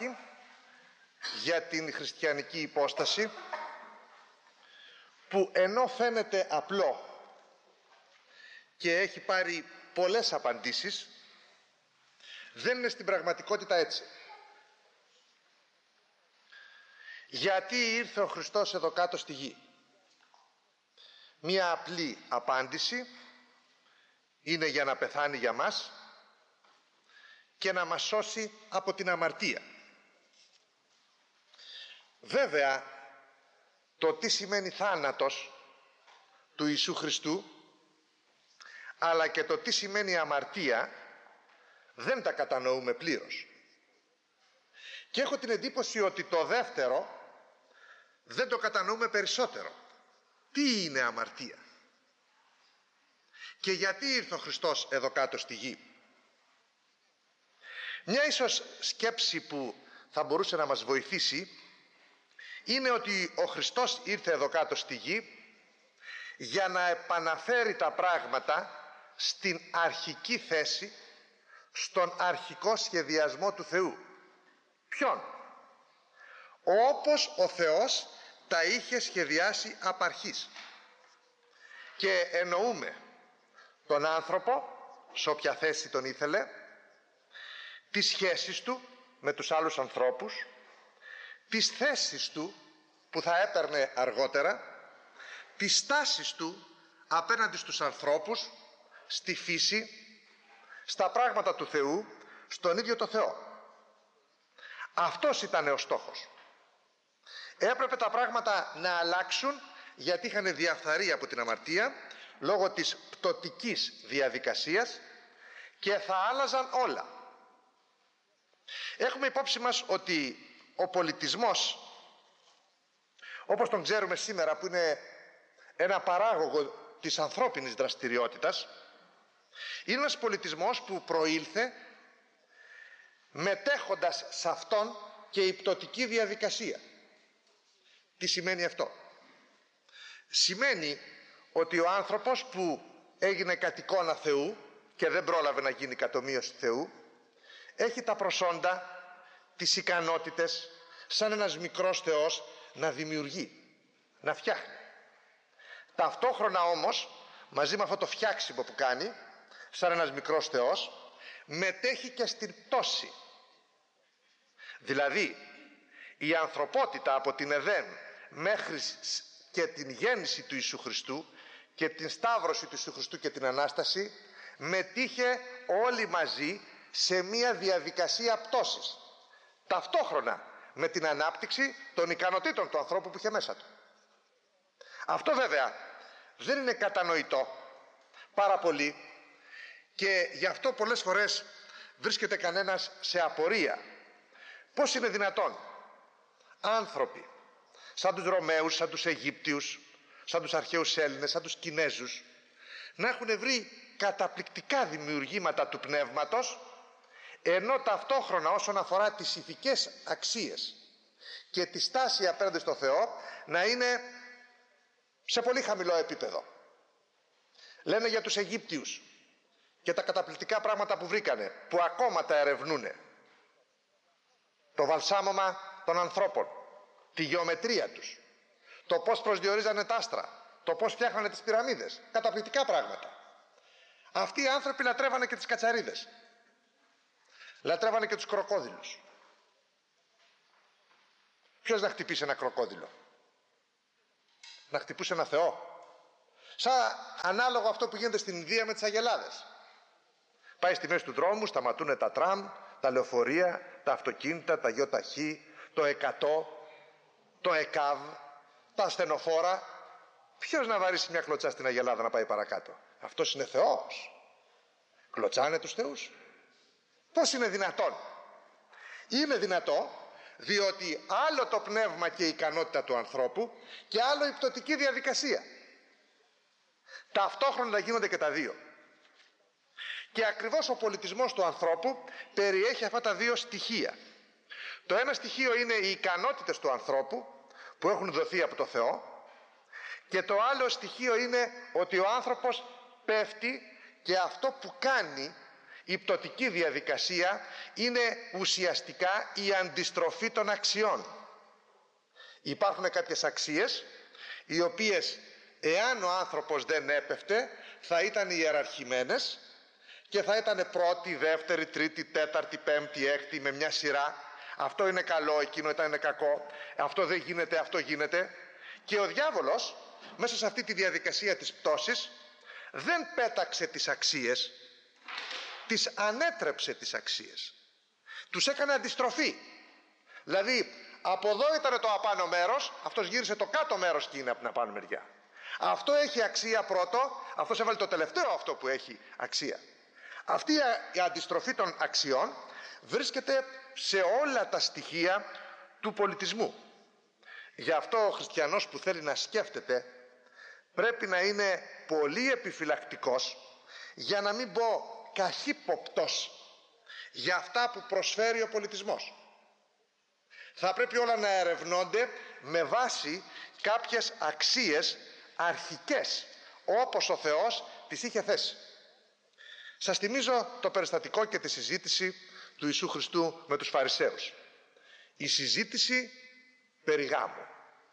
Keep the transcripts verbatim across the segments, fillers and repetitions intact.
κομμάτι για την χριστιανική υπόσταση, που ενώ φαίνεται απλό και έχει πάρει πολλές απαντήσεις, δεν είναι στην πραγματικότητα έτσι. Γιατί ήρθε ο Χριστός εδώ κάτω στη γη? Μία απλή απάντηση είναι για να πεθάνει για μας και να μας σώσει από την αμαρτία. Βέβαια, το τι σημαίνει θάνατος του Ιησού Χριστού, αλλά και το τι σημαίνει αμαρτία, δεν τα κατανοούμε πλήρως. Και έχω την εντύπωση ότι το δεύτερο δεν το κατανοούμε περισσότερο. Τι είναι αμαρτία? Και γιατί ήρθε ο Χριστός εδώ κάτω στη γη? Μια ίσως σκέψη που θα μπορούσε να μας βοηθήσει είναι ότι ο Χριστός ήρθε εδώ κάτω στη γη για να επαναφέρει τα πράγματα στην αρχική θέση, στον αρχικό σχεδιασμό του Θεού. Ποιον? Όπως ο Θεός τα είχε σχεδιάσει απ' αρχής. Και εννοούμε τον άνθρωπο, σε όποια θέση τον ήθελε, τις σχέσεις του με τους άλλους ανθρώπους, τις θέσεις του που θα έπαιρνε αργότερα, τις στάσεις του απέναντι στους ανθρώπους, στη φύση, στα πράγματα του Θεού, στον ίδιο το Θεό. Αυτός ήταν ο στόχος. Έπρεπε τα πράγματα να αλλάξουν, γιατί είχαν διαφθαρεί από την αμαρτία λόγω της πτωτικής διαδικασίας, και θα άλλαζαν όλα. Έχουμε υπόψη μας ότι ο πολιτισμός, όπως τον ξέρουμε σήμερα, που είναι ένα παράγωγο της ανθρώπινης δραστηριότητας, είναι ένας πολιτισμός που προήλθε μετέχοντας σε αυτόν και η πτωτική διαδικασία. Τι σημαίνει αυτό? Σημαίνει ότι ο άνθρωπος που έγινε κατ' εικόνα Θεού και δεν πρόλαβε να γίνει κατ' ομοίωση Θεού, έχει τα προσόντα, τις ικανότητες, σαν ένας μικρός Θεός, να δημιουργεί, να φτιάχνει. Ταυτόχρονα όμως, μαζί με αυτό το φτιάξιμο που κάνει, σαν ένας μικρός Θεός, μετέχει και στην πτώση. Δηλαδή, η ανθρωπότητα από την Εδέμ μέχρι και την γέννηση του Ιησού Χριστού και την σταύρωση του Ιησού Χριστού και την Ανάσταση, μετήχε όλοι μαζί σε μια διαδικασία πτώσης, ταυτόχρονα με την ανάπτυξη των ικανοτήτων του ανθρώπου που είχε μέσα του. Αυτό βέβαια δεν είναι κατανοητό πάρα πολύ, και γι' αυτό πολλές φορές βρίσκεται κανένας σε απορία. Πώς είναι δυνατόν άνθρωποι σαν τους Ρωμαίους, σαν τους Αιγύπτιους, σαν τους αρχαίους Έλληνες, σαν τους Κινέζους, να έχουν βρει καταπληκτικά δημιουργήματα του πνεύματος, ενώ ταυτόχρονα όσον αφορά τις ηθικές αξίες και τη στάση απέναντι στο Θεό να είναι σε πολύ χαμηλό επίπεδο? Λένε για τους Αιγύπτιους και τα καταπληκτικά πράγματα που βρήκανε, που ακόμα τα ερευνούνε, το βαλσάμωμα των ανθρώπων, τη γεωμετρία τους, το πώς προσδιορίζανε τα άστρα, το πώς φτιάχνανε τις πυραμίδες, καταπληκτικά πράγματα. Αυτοί οι άνθρωποι λατρεύανε και τις κατσαρίδες, λατρεύανε και τους κροκόδιλους. Ποιος να χτυπήσει ένα κροκόδιλο? Να χτυπούσε ένα Θεό? Σαν ανάλογο αυτό που γίνεται στην Ινδία με τις αγελάδες. Πάει στη μέση του δρόμου, σταματούν τα τραμ, τα λεωφορεία, τα αυτοκίνητα, τα γιοταχή, το εκατό, το ΕΚΑΒ, τα ασθενοφόρα. Ποιος να βαρύσει μια κλωτσά στην αγελάδα να πάει παρακάτω? Αυτός είναι Θεός? Κλωτσάνε τους θεούς? Πώς είναι δυνατόν? Είναι δυνατό διότι άλλο το πνεύμα και η ικανότητα του ανθρώπου και άλλο η πτωτική διαδικασία. Ταυτόχρονα γίνονται και τα δύο. Και ακριβώς ο πολιτισμός του ανθρώπου περιέχει αυτά τα δύο στοιχεία. Το ένα στοιχείο είναι οι ικανότητες του ανθρώπου που έχουν δοθεί από το Θεό, και το άλλο στοιχείο είναι ότι ο άνθρωπος πέφτει και αυτό που κάνει Η πτωτική διαδικασία είναι ουσιαστικά η αντιστροφή των αξιών. Υπάρχουν κάποιες αξίες οι οποίες, εάν ο άνθρωπος δεν έπεφτε, θα ήταν ιεραρχημένες και θα ήταν πρώτη, δεύτερη, τρίτη, τέταρτη, πέμπτη, έκτη, με μια σειρά. Αυτό είναι καλό, εκείνο ήταν κακό, αυτό δεν γίνεται, αυτό γίνεται. Και ο διάβολος μέσα σε αυτή τη διαδικασία της πτώσης δεν πέταξε τις αξίες, τις ανέτρεψε τις αξίες, τους έκανε αντιστροφή. Δηλαδή από εδώ ήταν το απάνω μέρος, αυτός γύρισε το κάτω μέρος και είναι από την απάνω μεριά. Αυτό έχει αξία πρώτο, αυτός έβαλε το τελευταίο αυτό που έχει αξία. Αυτή η αντιστροφή των αξιών βρίσκεται σε όλα τα στοιχεία του πολιτισμού. Γι' αυτό ο χριστιανός που θέλει να σκέφτεται πρέπει να είναι πολύ επιφυλακτικός, για να μην πω καχύποπτος, για αυτά που προσφέρει ο πολιτισμός. Θα πρέπει όλα να ερευνώνται με βάση κάποιες αξίες αρχικές, όπως ο Θεός τις είχε θέσει. Σας θυμίζω το περιστατικό και τη συζήτηση του Ιησού Χριστού με τους Φαρισαίους. Η συζήτηση περί γάμου.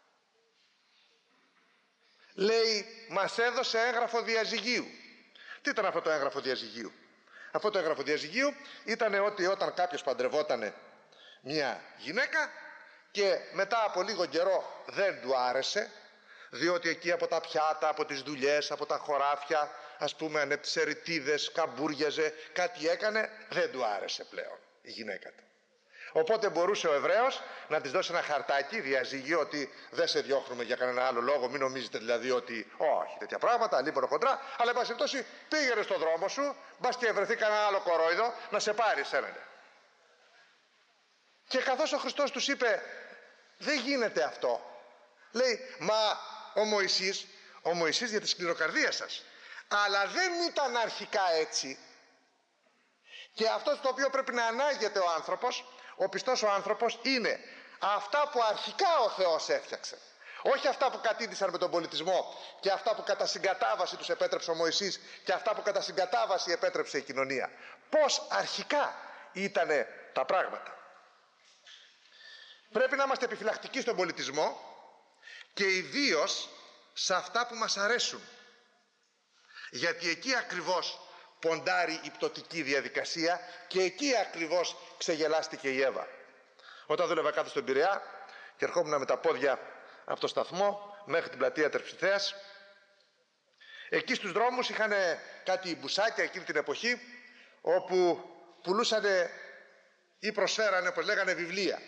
Λέει, μας έδωσε έγγραφο διαζυγίου. Τι ήταν αυτό το έγγραφο διαζυγίου? Αυτό το έγγραφο διαζυγίου ήταν ότι όταν κάποιος παντρευότανε μια γυναίκα και μετά από λίγο καιρό δεν του άρεσε, διότι εκεί από τα πιάτα, από τις δουλειές, από τα χωράφια, ας πούμε ανέπτυσε ρητίδες, καμπούριαζε, κάτι έκανε, δεν του άρεσε πλέον η γυναίκα του. Οπότε μπορούσε ο Εβραίος να της δώσει ένα χαρτάκι διαζύγιο, ότι δεν σε διώχνουμε για κανένα άλλο λόγο, μην νομίζετε δηλαδή ότι όχι τέτοια πράγματα, λίπορο χοντρά, αλλά εν πάση περιπτώσει πήγαινε στον δρόμο σου, μπας και βρεθεί κανένα άλλο κορόιδο να σε πάρει εσένα. Και καθώς ο Χριστός τους είπε, δεν γίνεται αυτό, λέει, μα ο Μωυσής, ο Μωυσής για τη σκληροκαρδία σας, αλλά δεν ήταν αρχικά έτσι. Και αυτό το οποίο πρέπει να ανάγεται ο άνθρωπος, ο πιστός ο άνθρωπος, είναι αυτά που αρχικά ο Θεός έφτιαξε. Όχι αυτά που κατήντησαν με τον πολιτισμό και αυτά που κατά συγκατάβαση τους επέτρεψε ο Μωυσής και αυτά που κατά συγκατάβαση επέτρεψε η κοινωνία. Πώς αρχικά ήτανε τα πράγματα. Πρέπει να είμαστε επιφυλακτικοί στον πολιτισμό και ιδίως σε αυτά που μας αρέσουν. Γιατί εκεί ακριβώς ποντάρει η πτωτική διαδικασία και εκεί ακριβώς ξεγελάστηκε η Εύα. Όταν δούλευα κάτω στον Πειραιά και ερχόμουν με τα πόδια από το σταθμό μέχρι την πλατεία Τερψιθέας, εκεί στους δρόμους είχαν κάτι μπουσάκια εκείνη την εποχή, όπου πουλούσανε ή προσφέρανε, όπως λέγανε, βιβλία.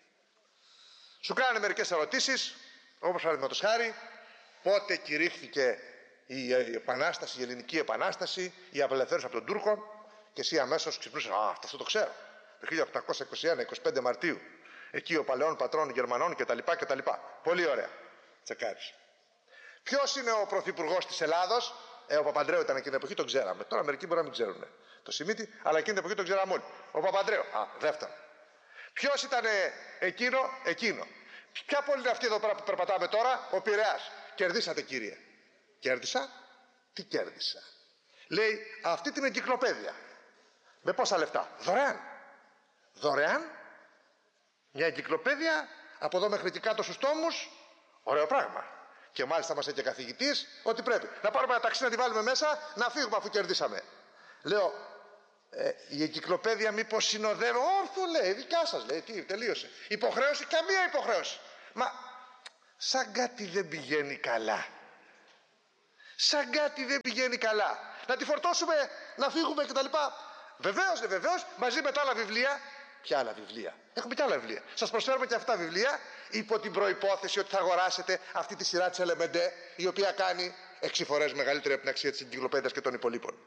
Σου κάνανε μερικές ερωτήσεις, όπως παραδείγματος χάρη, πότε κηρύχθηκε η Επανάσταση, η Ελληνική Επανάσταση, η απελευθέρωση από τον Τούρκο, και εσύ αμέσως ξυπνούσες, α, αυτό το ξέρω, το χίλια οκτακόσια είκοσι ένα, είκοσι πέντε Μαρτίου, εκεί ο παλαιών πατρών Γερμανών κτλ. κτλ. Πολύ ωραία. Τσεκάρεις. Ποιος είναι ο πρωθυπουργός της Ελλάδος? Ε, ο Παπαντρέου ήταν εκείνη την εποχή, τον ξέραμε. Τώρα μερικοί μπορεί να μην ξέρουν το Σιμίτη, αλλά εκείνη την εποχή τον ξέραμε όλοι. Ο Παπαντρέου. Α, δεύτερο. Ποιος ήταν εκείνο, εκείνο. Ποια πόλη είναι αυτή εδώ πέρα που περπατάμε τώρα? Ο Πειραιάς. Κερδίσατε, κύριε. Κέρδισα. Τι κέρδισα? Λέει, αυτή την εγκυκλοπαίδεια. Με πόσα λεφτά? Δωρεάν. Δωρεάν. Μια εγκυκλοπαίδεια από εδώ μέχρι και κάτω στους τόμους. Ωραίο πράγμα. Και μάλιστα μας έκανε καθηγητής ότι πρέπει να πάρουμε ένα ταξί, να τη βάλουμε μέσα, να φύγουμε αφού κερδίσαμε. Λέω, ε, η εγκυκλοπαίδεια μήπως συνοδεύει? Όρθο, λέει, δικιά σας, λέει, τι, τελείωσε. Υποχρέωση? Καμία υποχρέωση. Μα σαν κάτι δεν πηγαίνει καλά. Σαν κάτι δεν πηγαίνει καλά. Να τη φορτώσουμε, να φύγουμε κτλ. Βεβαίως, ναι, βεβαίως, μαζί με τα άλλα βιβλία. Ποια άλλα βιβλία? Έχουμε και άλλα βιβλία. Σας προσφέρουμε και αυτά τα βιβλία, υπό την προϋπόθεση ότι θα αγοράσετε αυτή τη σειρά της Ελεμεντέ, η οποία κάνει έξι φορές μεγαλύτερη από την αξία της εγκυκλοπαίδειας και των υπολείπων.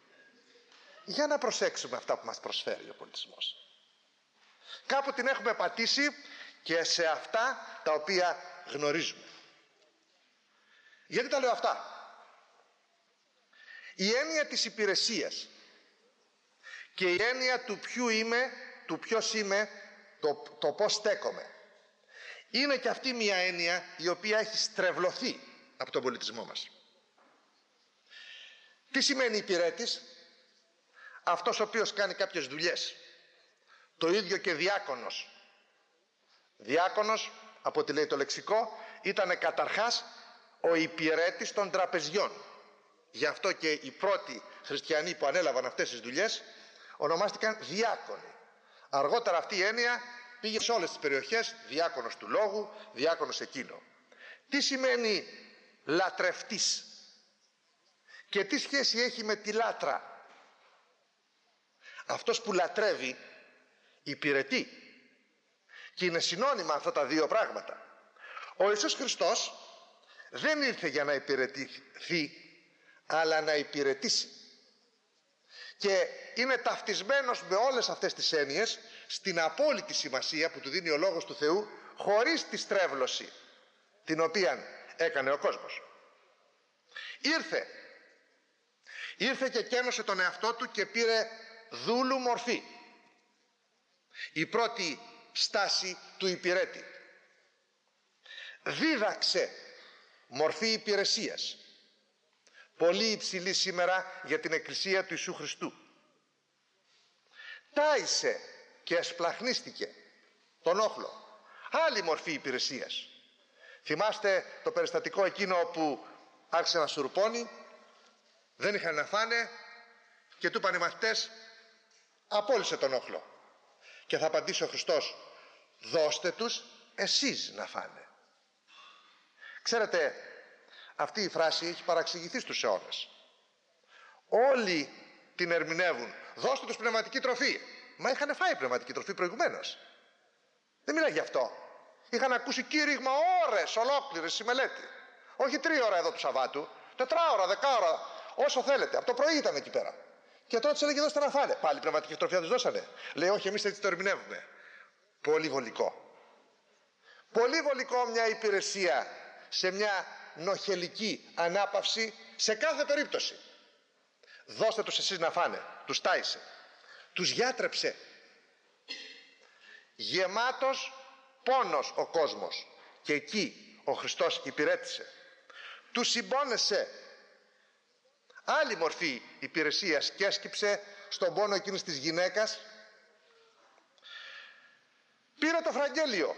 Για να προσέξουμε αυτά που μας προσφέρει ο πολιτισμός. Κάπου την έχουμε πατήσει και σε αυτά τα οποία γνωρίζουμε. Γιατί τα λέω αυτά? Η έννοια της υπηρεσίας και η έννοια του ποιου είμαι, του ποιος είμαι, το, το πώς στέκομαι, είναι και αυτή μια έννοια η οποία έχει στρεβλωθεί από τον πολιτισμό μας. Τι σημαίνει υπηρέτης? αυτός ο οποίος κάνει κάποιες δουλειές. Το ίδιο και διάκονος. Διάκονος, από ό,τι λέει το λεξικό, ήταν καταρχάς ο υπηρέτης των τραπεζιών. Γι' αυτό και οι πρώτοι χριστιανοί που ανέλαβαν αυτές τις δουλειές ονομάστηκαν διάκονοι. Αργότερα αυτή η έννοια πήγε σε όλες τις περιοχές, διάκονος του λόγου, διάκονος εκείνο. Τι σημαίνει λατρευτής και τι σχέση έχει με τη λάτρα? Αυτός που λατρεύει υπηρετεί, και είναι συνώνυμα αυτά τα δύο πράγματα. Ο Ιησούς Χριστός δεν ήρθε για να υπηρετηθεί, αλλά να υπηρετήσει, και είναι ταυτισμένος με όλες αυτές τις έννοιες στην απόλυτη σημασία που του δίνει ο Λόγος του Θεού, χωρίς τη στρέβλωση την οποία έκανε ο κόσμος. Ήρθε ήρθε και κένωσε τον εαυτό του και πήρε δούλου μορφή, η πρώτη στάση του υπηρέτη. Δίδαξε μορφή υπηρεσίας, πολύ υψηλή σήμερα για την Εκκλησία του Ιησού Χριστού. Τάισε και εσπλαχνίστηκε τον όχλο, άλλη μορφή υπηρεσίας. Θυμάστε το περιστατικό εκείνο όπου άρχισε να σουρπώνει, δεν είχαν να φάνε και του είπαν οι μαθητές, απόλυσε τον όχλο. Και θα απαντήσει ο Χριστός, δώστε τους εσείς να φάνε. Ξέρετε, αυτή η φράση έχει παραξηγηθεί στους αιώνες. Όλοι την ερμηνεύουν, δώστε τους πνευματική τροφή. Μα είχαν φάει πνευματική τροφή προηγουμένως. Δεν μιλάει γι' αυτό. Είχαν ακούσει κήρυγμα ώρες ολόκληρες στη μελέτη. Όχι τρία ώρα εδώ του Σαββάτου, τετράωρα, δεκάωρα, όσο θέλετε. Από το πρωί ήταν εκεί πέρα. Και τώρα τους έλεγε δώστε να φάνε. Πάλι πνευματική τροφή θα τους δώσανε? Λέει όχι, εμείς έτσι το ερμηνεύουμε. Πολύ βολικό. Πολύ βολικό μια υπηρεσία σε μια νοχελική ανάπαυση σε κάθε περίπτωση. Δώστε τους εσείς να φάνε. Τους τάισε, τους γιάτρεψε. Γεμάτος πόνος ο κόσμος, και εκεί ο Χριστός υπηρέτησε. Τους συμπόνεσε, άλλη μορφή υπηρεσίας, και έσκυψε στον πόνο εκείνης της γυναίκας. Πήρε το Ευαγγέλιο.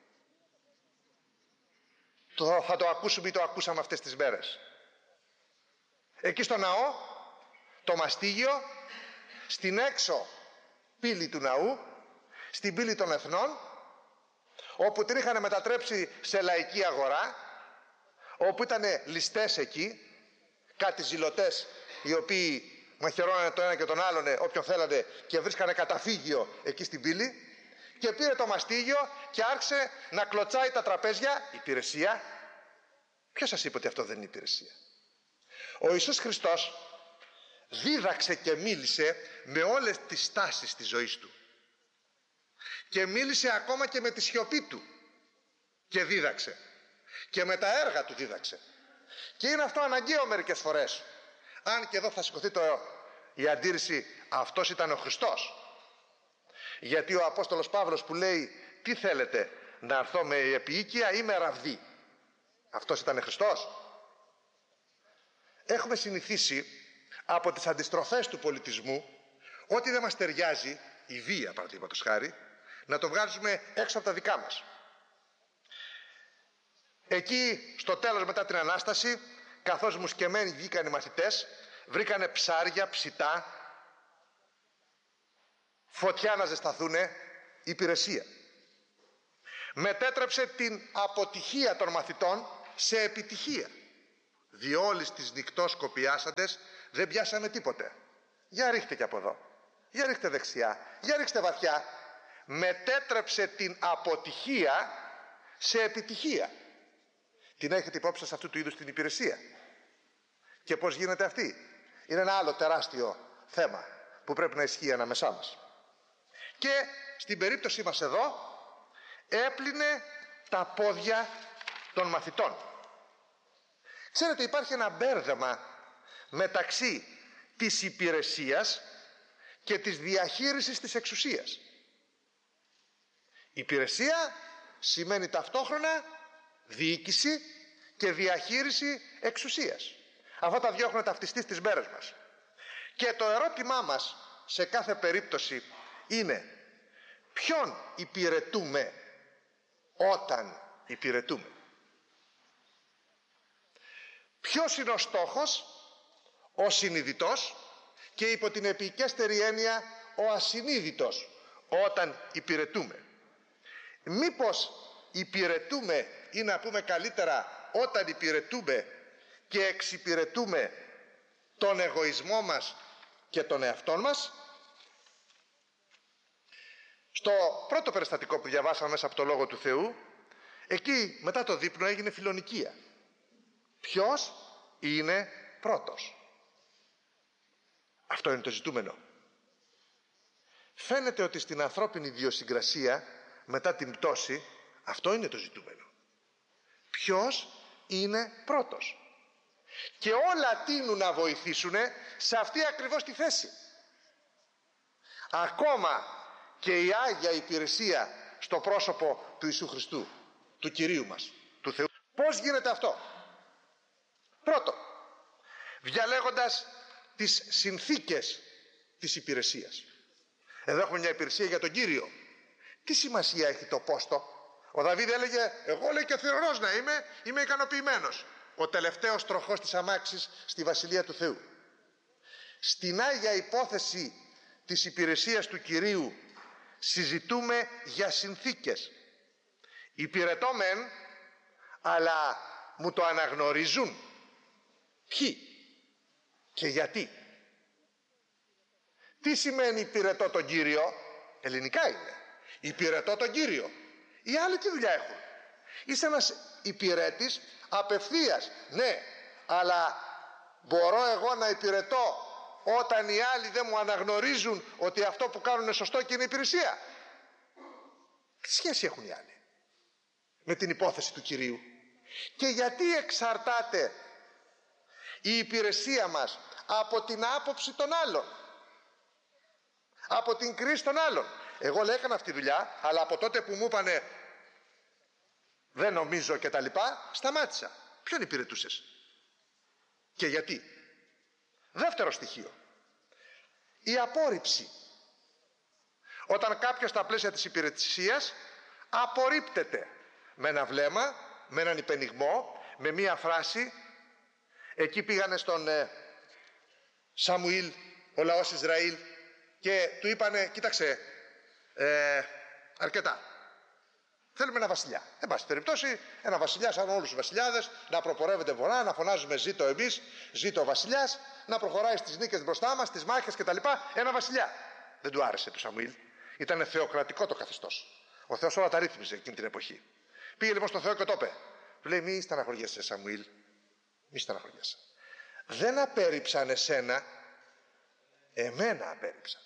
Το, θα το ακούσουμε ή το ακούσαμε αυτές τις μέρες. Εκεί στο ναό, το μαστίγιο, στην έξω πύλη του ναού, στην πύλη των Εθνών, όπου την είχαν μετατρέψει σε λαϊκή αγορά, όπου ήταν ληστές εκεί, κάτι ζηλωτές οι οποίοι μαχαιρώνανε το ένα και τον άλλον όποιον θέλανε και βρίσκανε καταφύγιο εκεί στην πύλη. Και πήρε το μαστίγιο και άρχισε να κλωτσάει τα τραπέζια. Υπηρεσία? Ποιος σας είπε ότι αυτό δεν είναι υπηρεσία? Ο Ιησούς Χριστός δίδαξε και μίλησε με όλες τις στάσεις της ζωής του, και μίλησε ακόμα και με τη σιωπή του και δίδαξε, και με τα έργα του δίδαξε. Και είναι αυτό αναγκαίο μερικές φορές. Αν και εδώ θα σηκωθεί το, η αντίρρηση, αυτός ήταν ο Χριστός. Γιατί ο Απόστολος Παύλος που λέει τι θέλετε, να έρθω με επιοίκεια ή με ραβδί? Αυτός ήταν Χριστός? Έχουμε συνηθίσει από τις αντιστροφές του πολιτισμού, ό,τι δεν μας ταιριάζει, η βία παραδείγματος χάρη, να το βγάζουμε έξω από τα δικά μας. Εκεί στο τέλος, μετά την Ανάσταση, καθώς μουσκεμένοι βγήκαν οι μαθητές, βρήκανε ψάρια, ψητά, φωτιά να ζεσταθούνε, υπηρεσία. Μετέτρεψε την αποτυχία των μαθητών σε επιτυχία. Διόλις τις νυχτός κοπιάσαντες δεν πιάσαμε τίποτε. Για ρίχτε και από εδώ, για ρίχτε δεξιά, για ρίχτε βαθιά. Μετέτρεψε την αποτυχία σε επιτυχία. Την έχετε υπόψη σας αυτού του είδους την υπηρεσία? Και πώς γίνεται αυτή? Είναι ένα άλλο τεράστιο θέμα που πρέπει να ισχύει ανάμεσά μας. Και στην περίπτωση μας εδώ έπλυνε τα πόδια των μαθητών. Ξέρετε, υπάρχει ένα μπέρδεμα μεταξύ της υπηρεσίας και της διαχείρισης της εξουσίας. Υπηρεσία σημαίνει ταυτόχρονα διοίκηση και διαχείριση εξουσίας. Αυτά τα δυο έχουν ταυτιστεί στις μέρες μας. Και το ερώτημά μας σε κάθε περίπτωση είναι ποιον υπηρετούμε όταν υπηρετούμε. Ποιος είναι ο στόχος? Ο συνειδητός, και υπό την επικέστερη έννοια ο ασυνείδητος όταν υπηρετούμε. Μήπως υπηρετούμε, ή να πούμε καλύτερα όταν υπηρετούμε και εξυπηρετούμε τον εγωισμό μας και τον εαυτόν μας? Στο πρώτο περιστατικό που διαβάσαμε μέσα από το Λόγο του Θεού, εκεί μετά το δείπνο έγινε φιλονικία. Ποιος είναι πρώτος? Αυτό είναι το ζητούμενο. Φαίνεται ότι στην ανθρώπινη ιδιοσυγκρασία μετά την πτώση αυτό είναι το ζητούμενο. Ποιος είναι πρώτος? Και όλα τείνουν να βοηθήσουν σε αυτή ακριβώς τη θέση. Ακόμα και η Άγια υπηρεσία στο πρόσωπο του Ιησού Χριστού, του Κυρίου μας, του Θεού. Πώς γίνεται αυτό? Πρώτον, διαλέγοντας τις συνθήκες της υπηρεσίας. Εδώ έχουμε μια υπηρεσία για τον Κύριο. Τι σημασία έχει το πόστο? Ο Δαβίδ έλεγε, εγώ λέει και θηρορός να είμαι, είμαι ικανοποιημένος. Ο τελευταίος τροχός της αμάξης στη Βασιλεία του Θεού. Στην Άγια υπόθεση της υπηρεσίας του Κυρίου συζητούμε για συνθήκες. Υπηρετώ μεν, αλλά μου το αναγνωρίζουν. Ποιοι και γιατί? Τι σημαίνει υπηρετώ τον Κύριο? Ελληνικά είναι. Υπηρετώ τον Κύριο. Οι άλλοι τι δουλειά έχουν? Είσαι ένας υπηρέτης απευθείας, ναι, αλλά μπορώ εγώ να υπηρετώ όταν οι άλλοι δεν μου αναγνωρίζουν ότι αυτό που κάνουν είναι σωστό και είναι υπηρεσία? Τι σχέση έχουν οι άλλοι με την υπόθεση του Κυρίου? Και γιατί εξαρτάται η υπηρεσία μας από την άποψη των άλλων, από την κρίση των άλλων? Εγώ λέει έκανα αυτή τη δουλειά, αλλά από τότε που μου είπανε δεν νομίζω και τα λοιπά, σταμάτησα. Ποιον υπηρετούσες και γιατί? Δεύτερο στοιχείο, η απόρριψη. Όταν κάποιος στα πλαίσια της υπηρεσίας απορρίπτεται με ένα βλέμμα, με έναν υπενιγμό, με μία φράση. Εκεί πήγανε στον ε, Σαμουήλ, ο λαός Ισραήλ, και του είπανε, κοίταξε, ε, αρκετά. Θέλουμε ένα βασιλιά. Εν πάση περιπτώσει, ένα βασιλιά σαν όλους τους βασιλιάδες, να προπορεύεται βορρά, να φωνάζουμε ζήτω εμείς, ζήτω ο βασιλιάς, να προχωράει στις νίκες μπροστά μας, στις μάχες κτλ. Ένα βασιλιά. Δεν του άρεσε του Σαμουήλ. Ήταν θεοκρατικό το καθεστώς. Ο Θεός όλα τα ρύθμιζε εκείνη την εποχή. Πήγε λοιπόν στον Θεό και το είπε. Του λέει, μη στεναχωριέσαι, Σαμουήλ. Μη στεναχωριέσαι. Δεν απέρριψαν εσένα, εμένα απέρριψαν.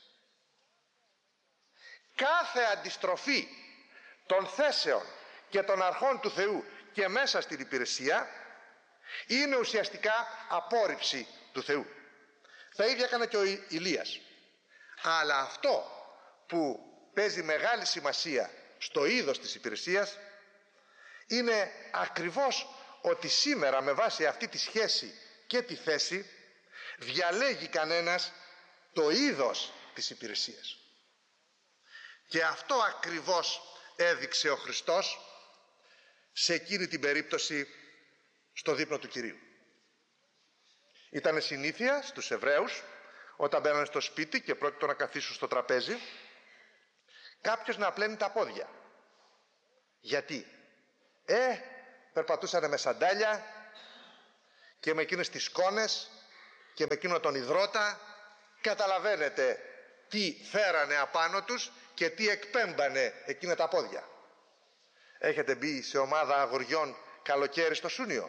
Κάθε αντιστροφή των θέσεων και των αρχών του Θεού και μέσα στην υπηρεσία είναι ουσιαστικά απόρριψη του Θεού. Τα ίδια έκανε και ο Ηλίας. Αλλά αυτό που παίζει μεγάλη σημασία στο είδος της υπηρεσίας είναι ακριβώς ότι σήμερα με βάση αυτή τη σχέση και τη θέση διαλέγει κανένας το είδος της υπηρεσίας. Και αυτό ακριβώς έδειξε ο Χριστός σε εκείνη την περίπτωση στο δείπνο του Κυρίου. Ήταν συνήθεια στους Εβραίους, όταν μπαίνανε στο σπίτι και πρόκειτο να καθίσουν στο τραπέζι, κάποιος να πλένει τα πόδια. Γιατί? Ε, περπατούσανε με σαντάλια και με εκείνες τις σκόνες και με εκείνο τον υδρότα. Καταλαβαίνετε τι φέρανε απάνω τους και τι εκπέμπανε εκείνα τα πόδια. Έχετε μπει σε ομάδα αγοριών καλοκαίρι στο Σούνιο?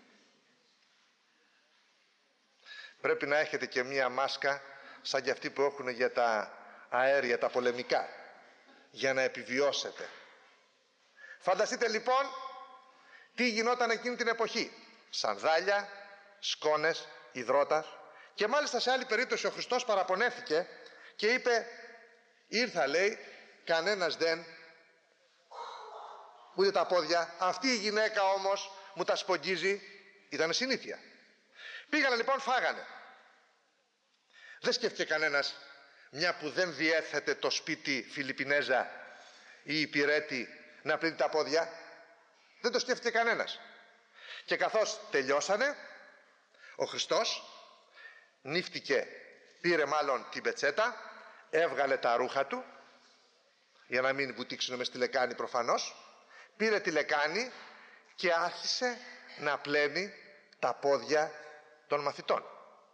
Πρέπει να έχετε και μία μάσκα σαν και αυτή που έχουν για τα αέρια, τα πολεμικά, για να επιβιώσετε. Φανταστείτε λοιπόν τι γινόταν εκείνη την εποχή. Σανδάλια, σκόνες, υδρότας. Και μάλιστα σε άλλη περίπτωση ο Χριστός παραπονέθηκε και είπε, ήρθα λέει, κανένας δεν, ούτε τα πόδια, αυτή η γυναίκα όμως μου τα σπογγίζει. Ήταν συνήθεια. Πήγανε λοιπόν, φάγανε. Δεν σκέφτηκε κανένας, μια που δεν διέθετε το σπίτι Φιλιππινέζα ή Υπηρέτη να πλύνει τα πόδια? Δεν το σκέφτηκε κανένας. Και καθώς τελειώσανε, ο Χριστός νύφτηκε, πήρε μάλλον την πετσέτα, έβγαλε τα ρούχα του, για να μην βουτήξουν μες στη λεκάνη προφανώς, πήρε τη λεκάνη και άρχισε να πλένει τα πόδια των μαθητών.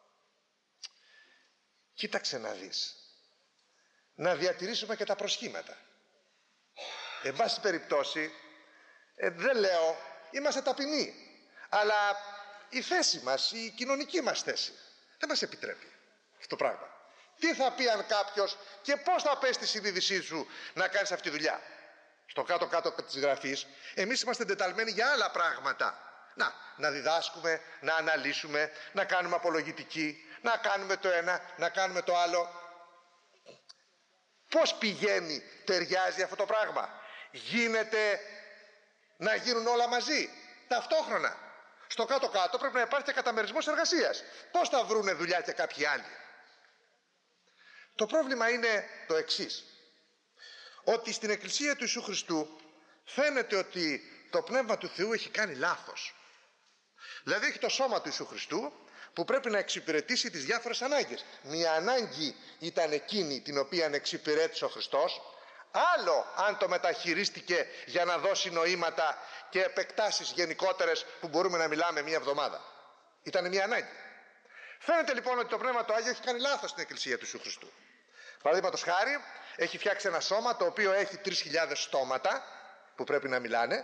Κοίταξε να δεις, να διατηρήσουμε και τα προσχήματα. Εν πάση περιπτώσει, ε, δεν λέω, είμαστε ταπεινοί, αλλά η θέση μας, η κοινωνική μας θέση δεν μας επιτρέπει αυτό το πράγμα. Τι θα πει αν κάποιος, και πώς θα πέσει τη συνείδησή σου να κάνεις αυτή τη δουλειά? Στο κάτω-κάτω της γραφής, εμείς είμαστε εντεταλμένοι για άλλα πράγματα. Να, να διδάσκουμε, να αναλύσουμε, να κάνουμε απολογητική, να κάνουμε το ένα, να κάνουμε το άλλο. Πώς πηγαίνει, ταιριάζει αυτό το πράγμα? Γίνεται να γίνουν όλα μαζί, ταυτόχρονα? Στο κάτω-κάτω πρέπει να υπάρχει και καταμερισμός εργασίας. Πώς θα βρούνε δουλειά και κάποιοι άλλοι? Το πρόβλημα είναι το εξής, ότι στην Εκκλησία του Ιησού Χριστού φαίνεται ότι το Πνεύμα του Θεού έχει κάνει λάθος. Δηλαδή έχει το σώμα του Ιησού Χριστού που πρέπει να εξυπηρετήσει τις διάφορες ανάγκες. Μια ανάγκη ήταν εκείνη την οποία εξυπηρέτησε ο Χριστός, άλλο αν το μεταχειρίστηκε για να δώσει νοήματα και επεκτάσεις γενικότερες που μπορούμε να μιλάμε μία εβδομάδα. Ήταν μια ανάγκη. Φαίνεται λοιπόν ότι το Πνεύμα το Άγιο έχει κάνει λάθος στην Εκκλησία του Ιησού Χριστού. Παραδείγματος χάρη, έχει φτιάξει ένα σώμα το οποίο έχει τρεις χιλιάδες στόματα που πρέπει να μιλάνε.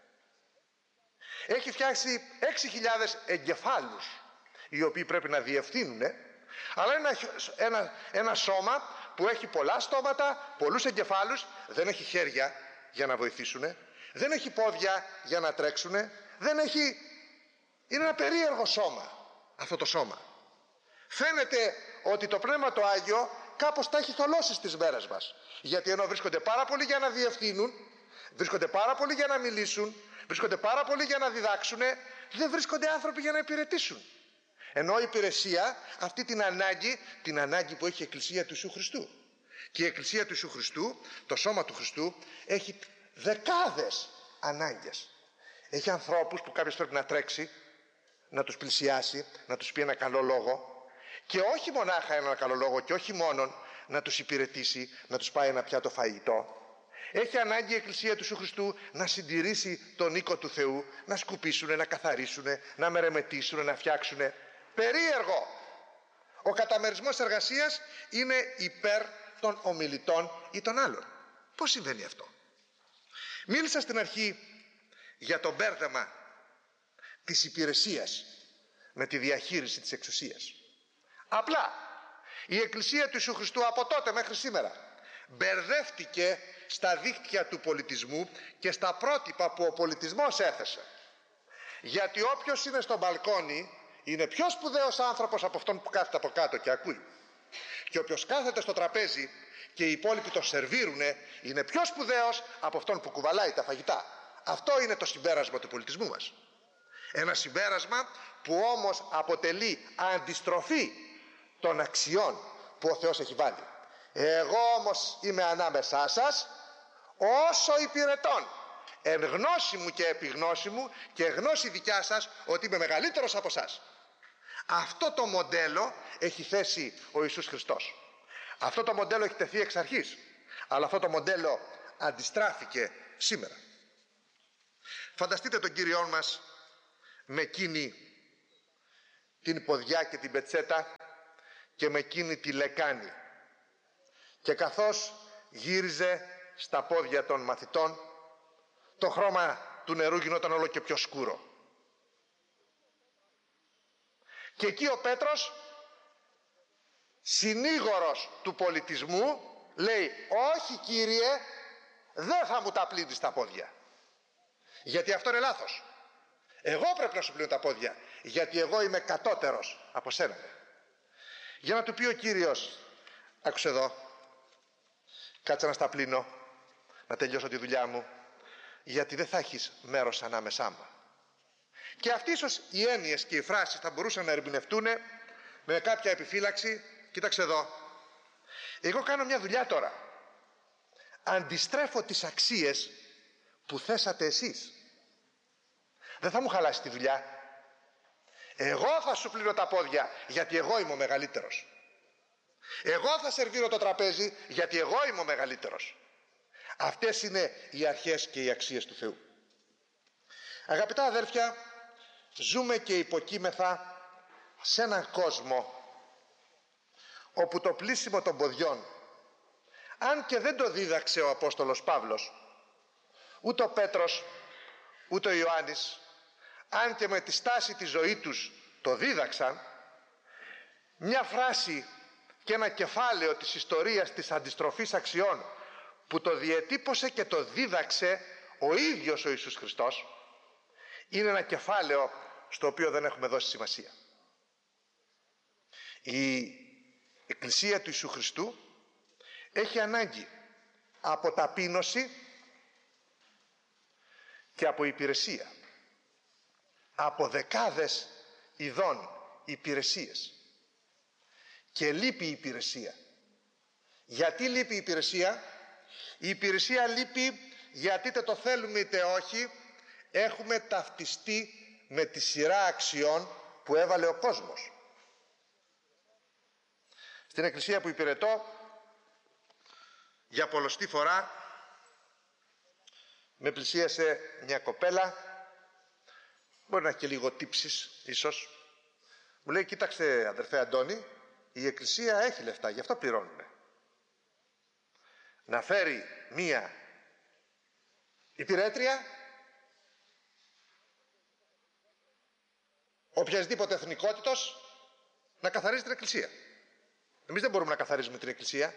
Έχει φτιάξει έξι χιλιάδες εγκεφάλους οι οποίοι πρέπει να διευθύνουν, αλλά είναι ένα, ένα, ένα σώμα που έχει πολλά στόματα, πολλούς εγκεφάλους, δεν έχει χέρια για να βοηθήσουν, δεν έχει πόδια για να τρέξουν, δεν έχει... είναι ένα περίεργο σώμα αυτό το σώμα. Φαίνεται ότι το Πνεύμα το Άγιο κάπως τα έχει θολώσει στις μέρες μας, γιατί ενώ βρίσκονται πάρα πολλοί για να διευθύνουν, βρίσκονται πάρα πολλοί για να μιλήσουν, βρίσκονται πάρα πολλοί για να διδάξουν, δεν βρίσκονται άνθρωποι για να υπηρετήσουν. Ενώ η υπηρεσία, αυτή την ανάγκη, την ανάγκη που έχει η Εκκλησία του Ιησού Χριστού. Και η Εκκλησία του Ιησού Χριστού, το σώμα του Χριστού, έχει δεκάδες ανάγκες. Έχει ανθρώπους που κάποιος πρέπει να τρέξει, να τους πλησιάσει, να τους πει ένα καλό λόγο, και όχι μονάχα ένα καλό λόγο, και όχι μόνον να τους υπηρετήσει, να τους πάει ένα πιάτο φαγητό. Έχει ανάγκη η Εκκλησία του Ιησού Χριστού να συντηρήσει τον οίκο του Θεού, να σκουπίσουν, να καθαρίσουν, να μερεμετήσουν, να φτιάξουν. Περίεργο! Ο καταμερισμός εργασίας είναι υπέρ των ομιλητών ή των άλλων. Πώς συμβαίνει αυτό? Μίλησα στην αρχή για το μπέρδεμα της υπηρεσίας με τη διαχείριση της εξουσίας. Απλά η Εκκλησία του Ιησού Χριστού από τότε μέχρι σήμερα μπερδεύτηκε στα δίκτυα του πολιτισμού και στα πρότυπα που ο πολιτισμός έθεσε. Γιατί όποιος είναι στο μπαλκόνι είναι πιο σπουδαίος άνθρωπος από αυτόν που κάθεται από κάτω και ακούει. Και όποιος κάθεται στο τραπέζι και οι υπόλοιποι το σερβίρουνε είναι πιο σπουδαίος από αυτόν που κουβαλάει τα φαγητά. Αυτό είναι το συμπέρασμα του πολιτισμού μας. Ένα συμπέρασμα που όμως αποτελεί αντιστροφή των αξιών που ο Θεός έχει βάλει. Εγώ όμως είμαι ανάμεσά σας όσο υπηρετών, εν γνώση μου και επιγνώση μου και γνώση δικιά σας ότι είμαι μεγαλύτερος από σας. Αυτό το μοντέλο έχει θέσει ο Ιησούς Χριστός. Αυτό το μοντέλο έχει τεθεί εξ αρχής, αλλά αυτό το μοντέλο αντιστράφηκε σήμερα. Φανταστείτε τον Κύριό μας με εκείνη την ποδιά και την πετσέτα και με εκείνη τη λεκάνη, και καθώς γύριζε στα πόδια των μαθητών, το χρώμα του νερού γινόταν όλο και πιο σκούρο. Και εκεί ο Πέτρος, συνήγορος του πολιτισμού, λέει: όχι Κύριε, δεν θα μου τα πλύνεις τα πόδια, γιατί αυτό είναι λάθος. Εγώ πρέπει να σου πλύνω τα πόδια, γιατί εγώ είμαι κατώτερος από σένα. Για να του πει ο Κύριος: άκουσε εδώ, κάτσε να στα πλύνω, να τελειώσω τη δουλειά μου, γιατί δεν θα έχεις μέρος ανάμεσά μου. Και αυτοί ίσως οι έννοιες και οι φράσεις θα μπορούσαν να ερμηνευτούν με κάποια επιφύλαξη. Κοίταξε εδώ, Εγώ κάνω μια δουλειά τώρα. Αντιστρέφω τις αξίες που θέσατε εσείς. Δεν θα μου χαλάσει τη δουλειά. Εγώ θα σου πλύνω τα πόδια γιατί εγώ είμαι ο μεγαλύτερος. Εγώ θα σερβίρω το τραπέζι γιατί εγώ είμαι ο μεγαλύτερος. Αυτές είναι οι αρχές και οι αξίες του Θεού. Αγαπητά αδέρφια, ζούμε και υποκείμεθα σε έναν κόσμο όπου το πλύσιμο των ποδιών, αν και δεν το δίδαξε ο Απόστολος Παύλος, ούτε ο Πέτρος, ούτε ο Ιωάννης, αν και με τη στάση της ζωής τους το δίδαξαν, μια φράση και ένα κεφάλαιο της ιστορίας της αντιστροφής αξιών που το διετύπωσε και το δίδαξε ο ίδιος ο Ιησούς Χριστός, είναι ένα κεφάλαιο στο οποίο δεν έχουμε δώσει σημασία. Η Εκκλησία του Ιησού Χριστού έχει ανάγκη από ταπείνωση και από υπηρεσία, από δεκάδες ειδών υπηρεσίες, και λείπει η υπηρεσία. Γιατί λείπει η υπηρεσία? Η υπηρεσία λείπει γιατί, είτε το θέλουμε είτε όχι, έχουμε ταυτιστεί με τη σειρά αξιών που έβαλε ο κόσμος. Στην εκκλησία που υπηρετώ, για πολλοστή φορά με πλησίασε μια κοπέλα, μπορεί να έχει και λίγο τύψεις ίσως. Μου λέει, κοίταξε αδερφέ Αντώνη, η εκκλησία έχει λεφτά, γι' αυτό πληρώνουμε. Να φέρει μία υπηρέτρια οποιασδήποτε εθνικότητος να καθαρίζει την εκκλησία. Εμείς δεν μπορούμε να καθαρίζουμε την εκκλησία.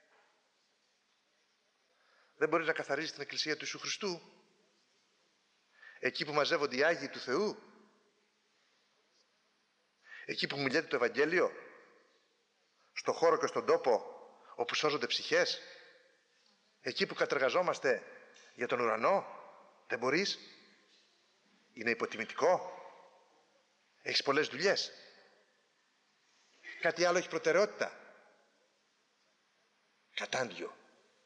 Δεν μπορεί να καθαρίζει την εκκλησία του Ιησού Χριστού, εκεί που μαζεύονται οι Άγιοι του Θεού, εκεί που μιλιέται το Ευαγγέλιο, στο χώρο και στον τόπο όπου σώζονται ψυχές, εκεί που κατεργαζόμαστε για τον ουρανό. Δεν μπορείς? Είναι υποτιμητικό? Έχεις πολλές δουλειές? Κάτι άλλο έχει προτεραιότητα? Κατάντιο.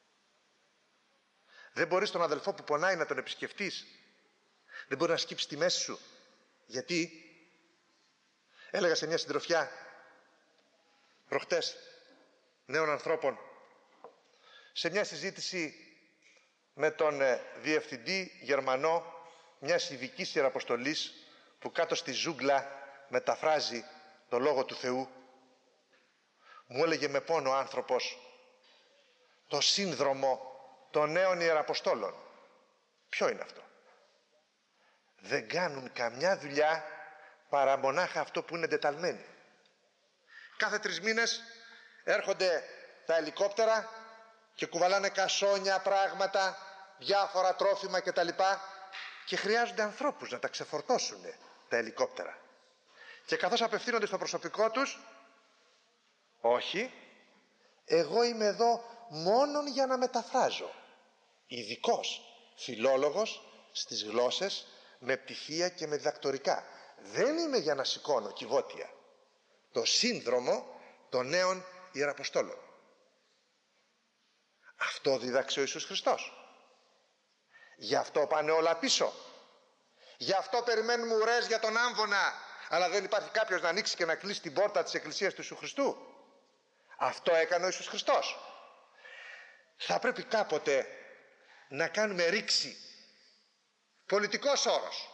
Δεν μπορείς τον αδελφό που πονάει να τον επισκεφτείς? Δεν μπορεί να σκύψεις τη μέση σου? Γιατί? Έλεγα σε μια συντροφιά προχτές νέων ανθρώπων, σε μια συζήτηση με τον διευθυντή Γερμανό μιας ειδικής ιεραποστολής που κάτω στη ζούγκλα μεταφράζει το Λόγο του Θεού, μου έλεγε με πόνο ο άνθρωπος το σύνδρομο των νέων ιεραποστόλων. Ποιο είναι αυτό? Δεν κάνουν καμιά δουλειά παρά μονάχα αυτό που είναι εντεταλμένοι. Κάθε τρεις μήνες έρχονται τα ελικόπτερα και κουβαλάνε κασόνια, πράγματα, διάφορα τρόφιμα κτλ. Και χρειάζονται ανθρώπους να τα ξεφορτώσουν τα ελικόπτερα. Και καθώς απευθύνονται στο προσωπικό τους, όχι, εγώ είμαι εδώ μόνον για να μεταφράζω. Ειδικός φιλόλογος στις γλώσσες, με πτυχία και με διδακτορικά. Δεν είμαι για να σηκώνω κυβότια. Το σύνδρομο των νέων ιεραποστόλων. Αυτό δίδαξε ο Ιησούς Χριστός. Γι' αυτό πάνε όλα πίσω. Γι' αυτό περιμένουμε ουρές για τον άμβονα, αλλά δεν υπάρχει κάποιος να ανοίξει και να κλείσει την πόρτα της εκκλησίας του Ιησού Χριστού. Αυτό έκανε ο Ιησούς Χριστός. Θα πρέπει κάποτε να κάνουμε ρήξη. Πολιτικός όρος.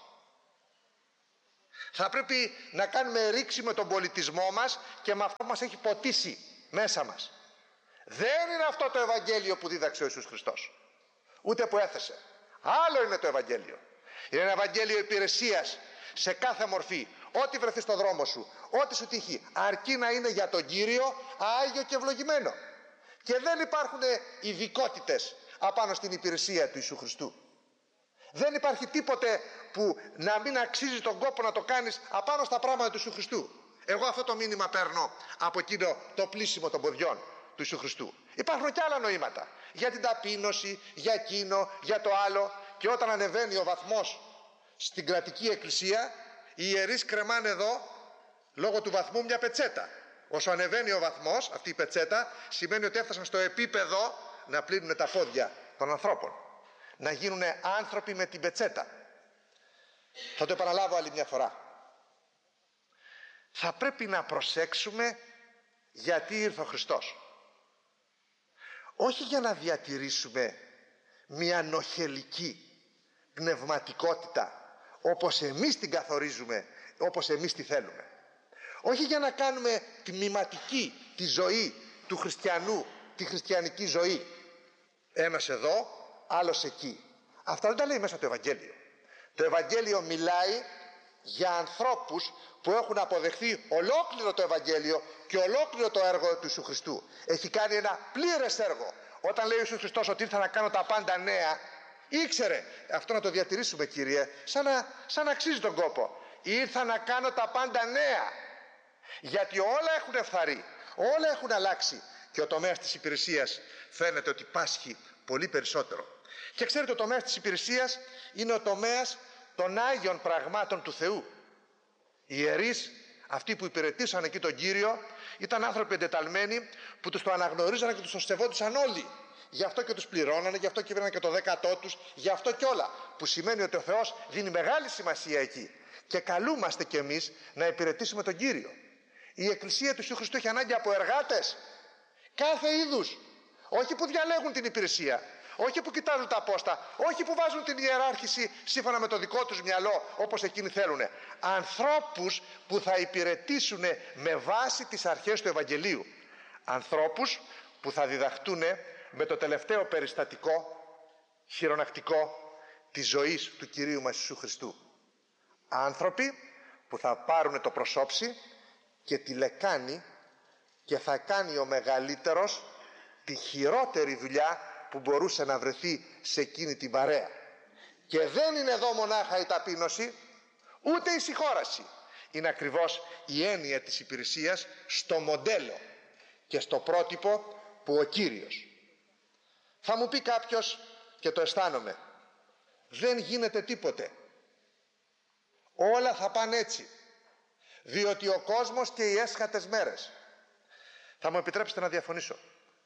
Θα πρέπει να κάνουμε ρήξη με τον πολιτισμό μας και με αυτό που μας έχει ποτίσει μέσα μας. Δεν είναι αυτό το Ευαγγέλιο που δίδαξε ο Ιησούς Χριστός, ούτε που έθεσε. Άλλο είναι το Ευαγγέλιο. Είναι ένα Ευαγγέλιο υπηρεσίας σε κάθε μορφή. Ό,τι βρεθεί στο δρόμο σου, ό,τι σου τύχει, αρκεί να είναι για τον Κύριο, άγιο και ευλογημένο. Και δεν υπάρχουν ειδικότητες απάνω στην υπηρεσία του Ιησού Χριστού. Δεν υπάρχει τίποτε που να μην αξίζει τον κόπο να το κάνεις απάνω στα πράγματα του Ιησού Χριστού. Εγώ αυτό το μήνυμα παίρνω από εκείνο το πλύσιμο των ποδιών του Ιησού Χριστού. Υπάρχουν και άλλα νοήματα για την ταπείνωση, για εκείνο, για το άλλο. Και όταν ανεβαίνει ο βαθμός στην κρατική εκκλησία, οι ιερείς κρεμάνε εδώ λόγω του βαθμού μια πετσέτα. Όσο ανεβαίνει ο βαθμός, αυτή η πετσέτα, σημαίνει ότι έφτασαν στο επίπεδο να πλύνουν τα πόδια των ανθρώπων. Να γίνουν άνθρωποι με την πετσέτα. Θα το επαναλάβω άλλη μια φορά. Θα πρέπει να προσέξουμε γιατί ήρθε ο Χριστός. Όχι για να διατηρήσουμε μια νοχελική πνευματικότητα όπως εμείς την καθορίζουμε, όπως εμείς τη θέλουμε. Όχι για να κάνουμε τμηματική τη ζωή του χριστιανού, τη χριστιανική ζωή. Ένας εδώ, άλλος εκεί. Αυτά δεν τα λέει μέσα το Ευαγγέλιο. Το Ευαγγέλιο μιλάει για ανθρώπους που έχουν αποδεχθεί ολόκληρο το Ευαγγέλιο και ολόκληρο το έργο του Ιησού Χριστού. Έχει κάνει ένα πλήρες έργο. Όταν λέει ο Ιησούς Χριστός ότι ήρθα να κάνω τα πάντα νέα, ήξερε αυτό να το διατηρήσουμε, Κύριε, σαν να, σαν να αξίζει τον κόπο. Ήρθα να κάνω τα πάντα νέα. Γιατί όλα έχουν εφθαρεί, όλα έχουν αλλάξει και ο τομέας της υπηρεσίας φαίνεται ότι πάσχει πολύ περισσότερο. Και ξέρετε, ο τομέας της υπηρεσίας είναι ο τομέας των Άγιων πραγμάτων του Θεού. Οι ιερείς, αυτοί που υπηρετήσαν εκεί τον Κύριο, ήταν άνθρωποι εντεταλμένοι που τους το αναγνωρίζανε και τους το σεβόντουσαν όλοι. Γι' αυτό και τους πληρώνανε, γι' αυτό και πήραν και το δέκατό τους, γι' αυτό και όλα. Που σημαίνει ότι ο Θεός δίνει μεγάλη σημασία εκεί. Και καλούμαστε κι εμείς να υπηρετήσουμε τον Κύριο. Η Εκκλησία του Ιησού Χριστού έχει ανάγκη από εργάτες κάθε είδους. Όχι που διαλέγουν την υπηρεσία, όχι που κοιτάζουν τα πόστα, όχι που βάζουν την ιεράρχηση σύμφωνα με το δικό τους μυαλό όπως εκείνοι θέλουν. Ανθρώπους που θα υπηρετήσουν με βάση τις αρχές του Ευαγγελίου. Ανθρώπους που θα διδαχτούν με το τελευταίο περιστατικό χειρονακτικό της ζωής του Κυρίου μας Ιησού Χριστού. Άνθρωποι που θα πάρουν το προσώψι και τη λεκάνη και θα κάνει ο μεγαλύτερος τη χειρότερη δουλειά που μπορούσε να βρεθεί σε εκείνη την παρέα. Και δεν είναι εδώ μονάχα η ταπείνωση, ούτε η συγχώραση. Είναι ακριβώς η έννοια της υπηρεσίας στο μοντέλο και στο πρότυπο που ο Κύριος. Θα μου πει κάποιος, και το αισθάνομαι, δεν γίνεται τίποτε. Όλα θα πάνε έτσι, διότι ο κόσμος και οι έσχατες μέρες. Θα μου επιτρέψετε να διαφωνήσω.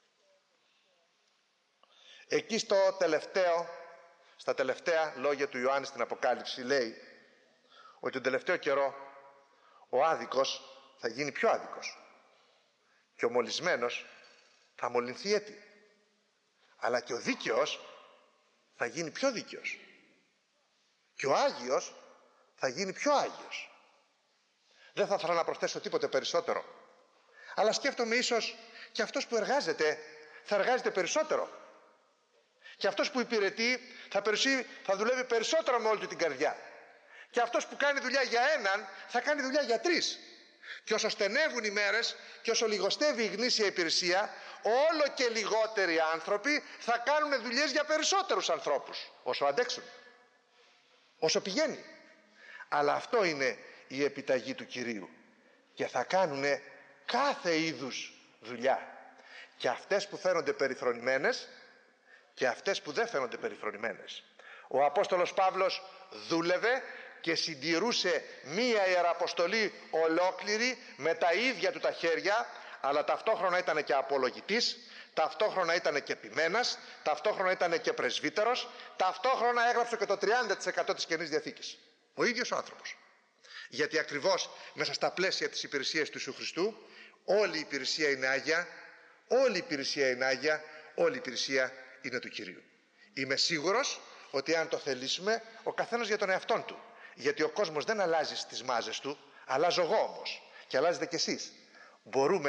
Εκεί στο τελευταίο, στα τελευταία λόγια του Ιωάννη στην Αποκάλυψη λέει ότι τον τελευταίο καιρό ο άδικος θα γίνει πιο άδικος και ο μολυσμένος θα μολυνθεί έτη, αλλά και ο δίκαιος θα γίνει πιο δίκαιος και ο Άγιος θα γίνει πιο Άγιος. Δεν θα ήθελα να προσθέσω τίποτε περισσότερο, αλλά σκέφτομαι ίσως και αυτός που εργάζεται θα εργάζεται περισσότερο και αυτός που υπηρετεί θα, περισσεί, θα δουλεύει περισσότερο με όλη του την καρδιά και αυτός που κάνει δουλειά για έναν θα κάνει δουλειά για τρεις. Και όσο στενεύουν οι μέρες και όσο λιγοστεύει η γνήσια υπηρεσία, όλο και λιγότεροι άνθρωποι θα κάνουν δουλειές για περισσότερους ανθρώπους, όσο αντέξουν, όσο πηγαίνει. Αλλά αυτό είναι η επιταγή του Κυρίου και θα κάνουν κάθε είδους δουλειά, και αυτές που φαίνονται περιφρονημένες και αυτές που δεν φαίνονται περιφρονημένες. Ο Απόστολος Παύλος δούλευε και συντηρούσε μία ιεραποστολή ολόκληρη με τα ίδια του τα χέρια, αλλά ταυτόχρονα ήταν και απολογητής, ταυτόχρονα ήταν και ποιμένας, ταυτόχρονα ήταν και πρεσβύτερος, ταυτόχρονα έγραψε και το τριάντα τοις εκατό της Καινής Διαθήκης. Ο ίδιος ο άνθρωπος. Γιατί ακριβώς μέσα στα πλαίσια της υπηρεσίας του Ιησού Χριστού όλη η υπηρεσία είναι Άγια, όλη η υπηρεσία είναι Άγια, όλη η υπηρεσία είναι του Κυρίου. Είμαι σίγουρος ότι αν το θελήσουμε, ο καθένας για τον εαυτόν του, γιατί ο κόσμος δεν αλλάζει στις μάζες του, αλλάζω εγώ όμως και αλλάζετε κι εσείς, μπορούμε